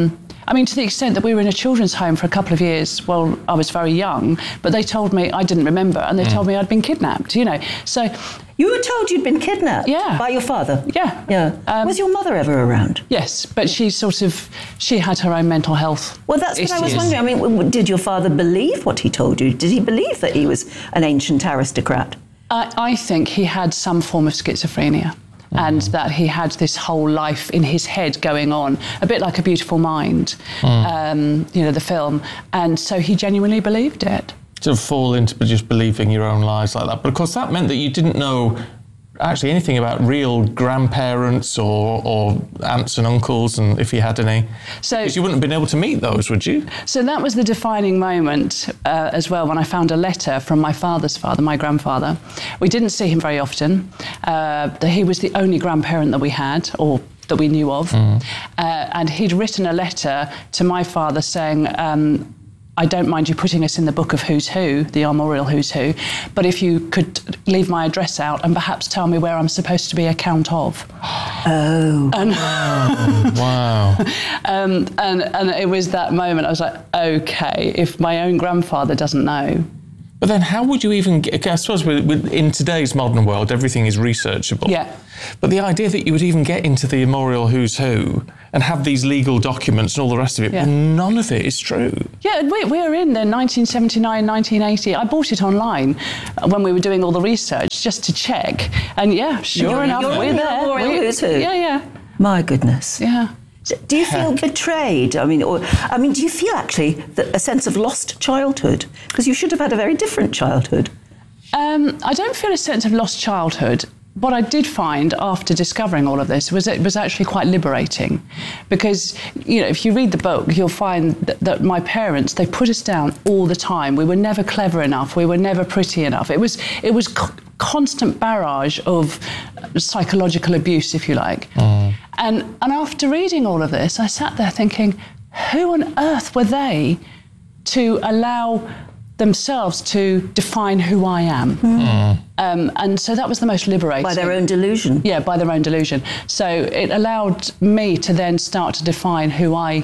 I mean, to the extent that we were in a children's home for a couple of years while I was very young, but they told me I didn't remember, and they Mm. told me I'd been kidnapped, you know. So you were told you'd been kidnapped? Yeah. By your father? Yeah. Yeah. Was your mother ever around? Yes, but she sort of, she had her own mental health Well, that's what I was issues. wondering. I mean, w- w- did your father believe what he told you? Did he believe that he was an ancient aristocrat? I, I think he had some form of schizophrenia. And that he had this whole life in his head going on, a bit like A Beautiful Mind, Mm. um, you know, the film. And so he genuinely believed it. To fall into just believing your own lies like that. But of course, that meant that you didn't know actually anything about real grandparents or, or aunts and uncles, and if you had any. So, because you wouldn't have been able to meet those, would you? So that was the defining moment uh, as well, when I found a letter from my father's father, my grandfather. We didn't see him very often. Uh, he was the only grandparent that we had, or that we knew of. Mm. Uh, and he'd written a letter to my father saying, um, I don't mind you putting us in the book of Who's Who, the Armorial Who's Who, but if you could leave my address out and perhaps tell me where I'm supposed to be a count of. Oh. And wow. wow. um, and, and it was that moment, I was like, OK, if my own grandfather doesn't know. But then how would you even get, I suppose with, with, in today's modern world, everything is researchable. Yeah. But the idea that you would even get into the Armorial Who's Who and have these legal documents and all the rest of it, Yeah. but none of it is true. Yeah, we, we were in there nineteen seventy-nine, nineteen eighty. I bought it online when we were doing all the research just to check. And yeah, sure You're- enough, you're we're in the there. Armorial We- Who's Who? Yeah, yeah. My goodness. Yeah. Do you feel betrayed? I mean, or I mean, do you feel actually that a sense of lost childhood? Because you should have had a very different childhood. Um, I don't feel a sense of lost childhood. What I did find after discovering all of this was it was actually quite liberating, because, you know, if you read the book, you'll find that, that my parents, they put us down all the time. We were never clever enough. We were never pretty enough. It was it was co- constant barrage of psychological abuse, if you like. Mm. And and after reading all of this, I sat there thinking, who on earth were they to allow themselves to define who I am? Mm. Um, and so that was the most liberating. By their own delusion. Yeah, by their own delusion. So it allowed me to then start to define who I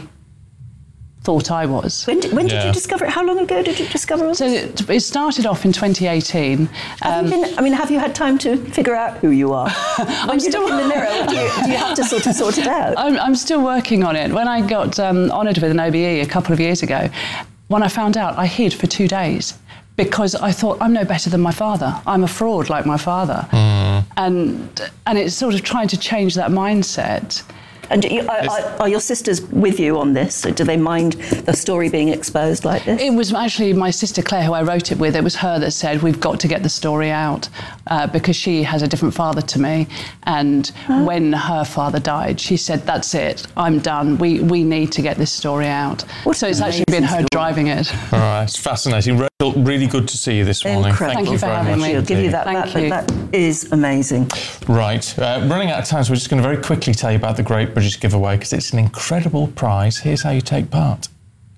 thought I was. When did, when did you discover it? How long ago did you discover all this? So it, it started off in twenty eighteen. Have you been, I mean, have you had time to figure out who you are? When I'm you still look in the mirror, do you, do you have to sort of sort it out? I'm, I'm still working on it. When I got um, honoured with an O B E a couple of years ago, when I found out, I hid for two days because I thought, I'm no better than my father. I'm a fraud like my father. Mm. And and it's sort of trying to change that mindset. And do you, are, are, are your sisters with you on this? Do they mind the story being exposed like this? It was actually my sister Claire who I wrote it with. It was her that said, we've got to get the story out uh, because she has a different father to me. And when her father died, she said, that's it, I'm done. We we need to get this story out. So it's actually been her driving it. All right, it's fascinating. Rachel, really good to see you this morning. Incredible. Thank you for very having much me. I'll give you that. Thank that, you. that is amazing. Right, uh, running out of time, so we're just going to very quickly tell you about the Great British Giveaway because it's an incredible prize. Here's how you take part.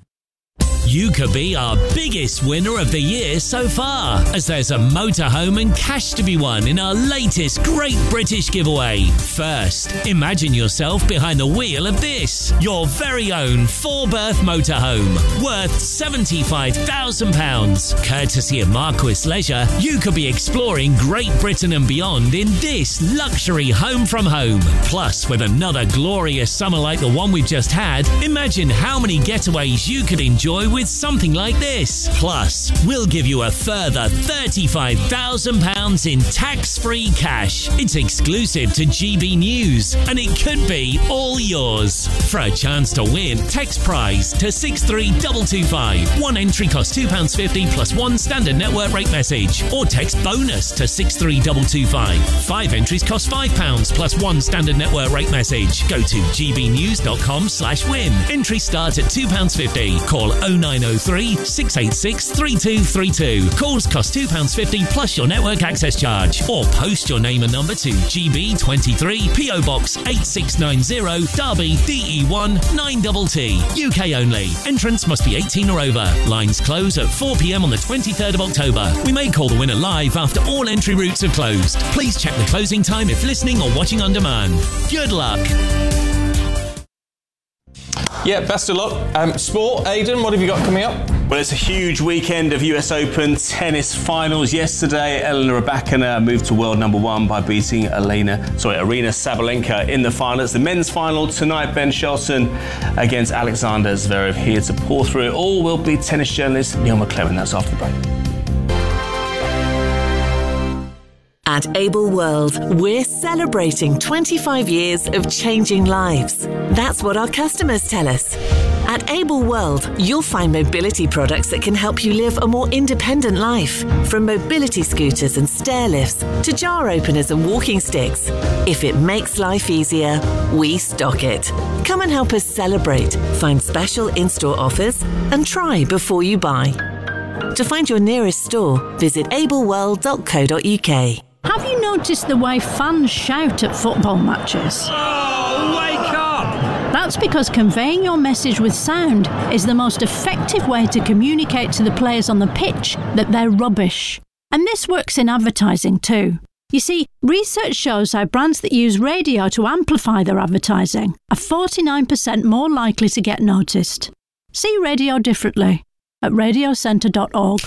You could be our biggest winner of the year so far, as there's a motorhome and cash to be won in our latest Great British Giveaway. First, imagine yourself behind the wheel of this, your very own four-berth motorhome, worth seventy-five thousand pounds. Courtesy of Marquis Leisure, you could be exploring Great Britain and beyond in this luxury home from home. Plus, with another glorious summer like the one we've just had, imagine how many getaways you could enjoy with something like this. Plus, we'll give you a further thirty-five thousand pounds in tax-free cash. It's exclusive to G B News, and it could be all yours. For a chance to win, text prize to six three two two five. One entry costs two pounds fifty plus one standard network rate message, or text bonus to six three two two five. Five entries cost five pounds plus one standard network rate message. Go to g b news dot com slash win. Entry start at two pounds fifty. Call oh nine oh three, six eight six, three two three two. Calls cost two pounds fifty plus your network access charge. Or post your name and number to G B twenty-three, P O Box eight six nine zero, Derby, D E one nine T T. U K only. Entrance must be eighteen or over. Lines close at four p m on the twenty-third of October. We may call the winner live after all entry routes have closed. Please check the closing time if listening or watching on demand. Good luck. Yeah, best of luck. Um, sport, Aidan, what have you got coming up? Well, it's a huge weekend of U S Open tennis finals. Yesterday, Elena Rybakina moved to world number one by beating Elena, sorry, Arina Sabalenka in the finals. The men's final tonight, Ben Shelton against Alexander Zverev. Here to pour through it all will be tennis journalist Neil McLaren. That's after the break. At Able World, we're celebrating twenty-five years of changing lives. That's what our customers tell us. At Able World, you'll find mobility products that can help you live a more independent life. From mobility scooters and stair lifts to jar openers and walking sticks. If it makes life easier, we stock it. Come and help us celebrate. Find special in-store offers and try before you buy. To find your nearest store, visit able world dot co dot uk. Have you noticed the way fans shout at football matches? Oh, wake up! That's because conveying your message with sound is the most effective way to communicate to the players on the pitch that they're rubbish. And this works in advertising too. You see, research shows how brands that use radio to amplify their advertising are forty-nine percent more likely to get noticed. See radio differently at radio centre dot org.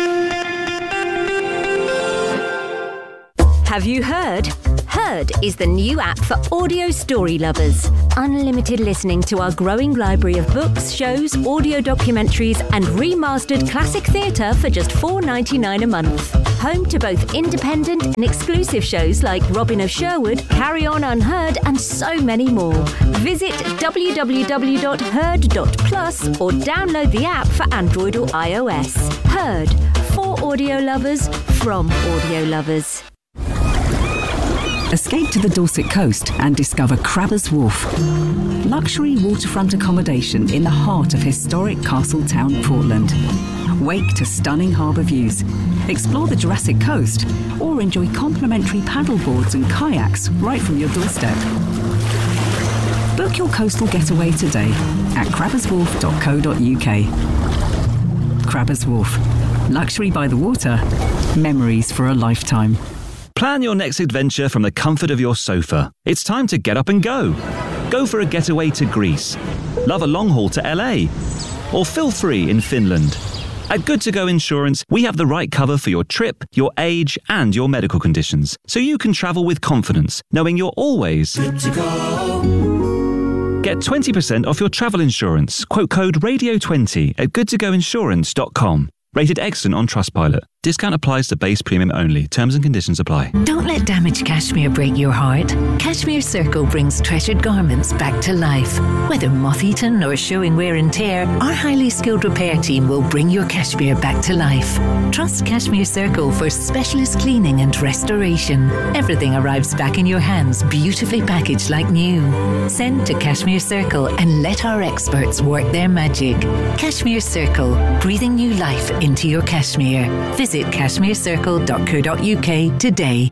Have you heard? Heard is the new app for audio story lovers. Unlimited listening to our growing library of books, shows, audio documentaries, and remastered classic theatre for just four dollars ninety-nine a month. Home to both independent and exclusive shows like Robin of Sherwood, Carry On Unheard, and so many more. Visit w w w dot heard dot plus or download the app for Android or iOS. Heard, for audio lovers, from audio lovers. Escape to the Dorset coast and discover Crabbers Wharf. Luxury waterfront accommodation in the heart of historic Castletown, Portland. Wake to stunning harbour views. Explore the Jurassic Coast or enjoy complimentary paddleboards and kayaks right from your doorstep. Book your coastal getaway today at crabbers wharf dot co dot uk. Crabbers Wharf. Luxury by the water. Memories for a lifetime. Plan your next adventure from the comfort of your sofa. It's time to get up and go. Go for a getaway to Greece. Love a long haul to L A. Or feel free in Finland. At Good To Go Insurance, we have the right cover for your trip, your age, and your medical conditions, so you can travel with confidence, knowing you're always good to go. Get twenty percent off your travel insurance. Quote code radio twenty at good to go insurance dot com. Rated excellent on Trustpilot. Discount applies to base premium only. Terms and conditions apply. Don't let damaged cashmere break your heart. Cashmere Circle brings treasured garments back to life. Whether moth-eaten or showing wear and tear, our highly skilled repair team will bring your cashmere back to life. Trust Cashmere Circle for specialist cleaning and restoration. Everything arrives back in your hands, beautifully packaged like new. Send to Cashmere Circle and let our experts work their magic. Cashmere Circle, breathing new life into your cashmere. Visit cashmere circle dot co dot uk today.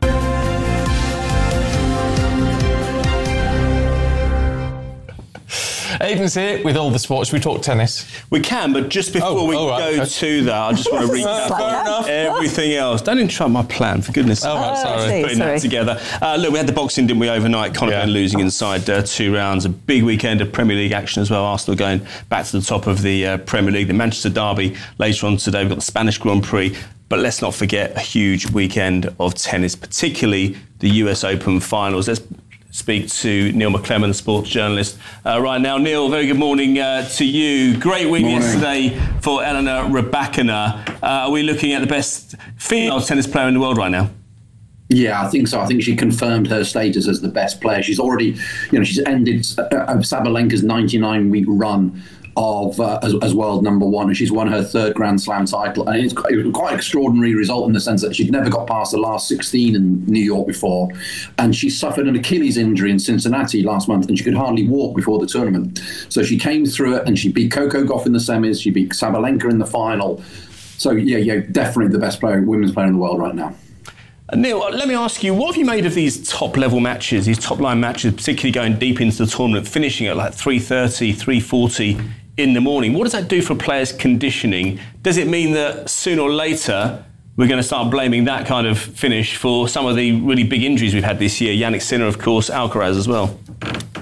Aidan's here with all the sports. We talk tennis. We can, but just before oh, we right, go okay. to that, I just want to recap everything else. Don't interrupt my plan, for goodness sake. Oh, right, sorry. Putting sorry. that together. Uh, look, we had the boxing, didn't we, overnight? Conor yeah. losing inside uh, two rounds. A big weekend of Premier League action as well. Arsenal going back to the top of the uh, Premier League. The Manchester Derby later on today. We've got the Spanish Grand Prix. But let's not forget a huge weekend of tennis, particularly the U S Open finals. Let's speak to Neil McLaren, the sports journalist, uh, right now. Neil, very good morning uh, to you. Great win morning. yesterday for Elena Rybakina. Uh, are we looking at the best female tennis player in the world right now? Yeah, I think so. I think she confirmed her status as the best player. She's already, you know, she's ended uh, Sabalenka's ninety-nine week run of uh, as, as world number one, and she's won her third Grand Slam title. And it's quite, it was quite an extraordinary result in the sense that she'd never got past the last sixteen in New York before, and she suffered an Achilles injury in Cincinnati last month, and she could hardly walk before the tournament. So she came through it, and she beat Coco Gauff in the semis, she beat Sabalenka in the final. So yeah, yeah, definitely the best player, women's player in the world right now. Neil, let me ask you, what have you made of these top-level matches, these top-line matches, particularly going deep into the tournament, finishing at like three thirty, three forty in the morning? What does that do for players' conditioning? Does it mean that sooner or later we're going to start blaming that kind of finish for some of the really big injuries we've had this year? Jannik Sinner, of course, Alcaraz as well.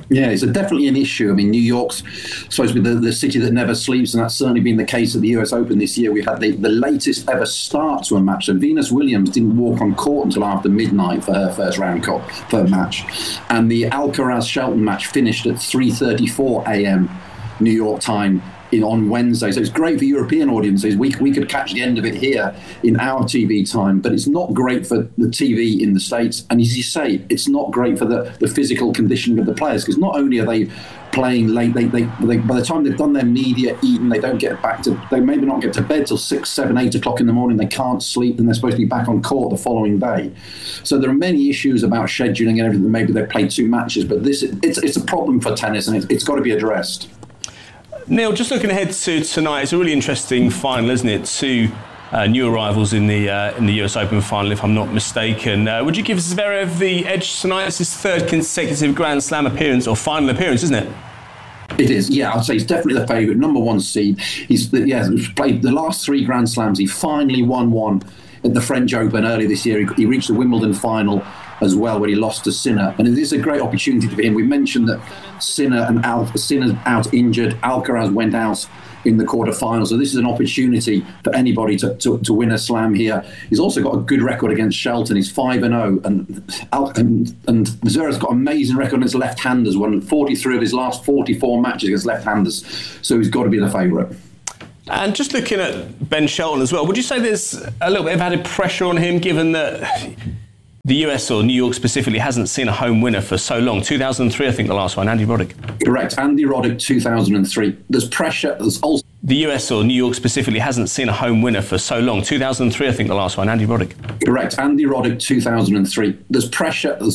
Yeah, it's a, definitely an issue. I mean, New York's supposed to be the, the city that never sleeps, and that's certainly been the case at the U S Open this year. We had the, the latest ever start to a match. So Venus Williams didn't walk on court until after midnight for her first round court, third match. And the Alcaraz-Shelton match finished at three thirty-four a.m. New York time in, on Wednesday. So it's great for European audiences. We, we could catch the end of it here in our T V time, but it's not great for the T V in the States. And as you say, it's not great for the, the physical conditioning of the players, because not only are they playing late, they, they, they by the time they've done their media, eaten, they don't get back to, they maybe not get to bed till six, seven, eight o'clock in the morning. They can't sleep, and they're supposed to be back on court the following day. So there are many issues about scheduling and everything. Maybe they've played two matches, but this it's, it's a problem for tennis, and it's, it's got to be addressed. Neil, just looking ahead to tonight, it's a really interesting final, isn't it? Two uh, new arrivals in the uh, in the U S Open final, if I'm not mistaken. Uh, would you give Zverev the edge tonight? It's his third consecutive Grand Slam appearance, or final appearance, isn't it? It is, yeah. I'd say he's definitely the favourite, number one seed. He's the, yeah, he's played the last three Grand Slams. He finally won one at the French Open earlier this year. He, he reached the Wimbledon final as well, where he lost to Sinner, and it is a great opportunity for him. We mentioned that Sinner and Al, Sinner's out injured. Alcaraz went out in the quarterfinals, so this is an opportunity for anybody to, to, to win a slam here. He's also got a good record against Shelton. He's five and oh, and Al, and, and Zverev's got an amazing record against left-handers. Won forty-three of his last forty-four matches against left-handers, so he's got to be the favourite. And just looking at Ben Shelton as well, would you say there's a little bit of added pressure on him, given that the U S, or New York specifically, hasn't seen a home winner for so long? two thousand three, I think, the last one, Andy Roddick. Correct, Andy Roddick, two thousand three. There's pressure. There's also the U S, or New York specifically, hasn't seen a home winner for so long. two thousand three, I think, the last one, Andy Roddick. Correct, Andy Roddick, two thousand three. There's pressure. There's